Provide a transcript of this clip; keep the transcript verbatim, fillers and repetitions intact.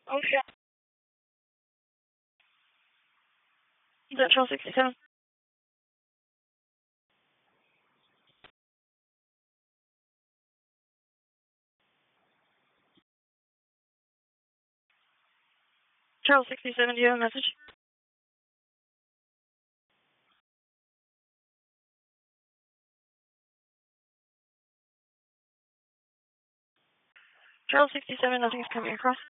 Oh shit. Is that Charles sixty-seven? Charles sixty-seven, do you have a message? Charles sixty-seven, nothing's coming across.